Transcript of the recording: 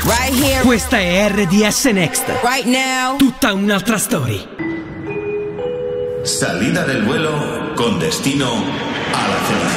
Right here. Questa è RDS Next. Right now. Tutta un'altra story. Salida del vuelo con destino a la cena.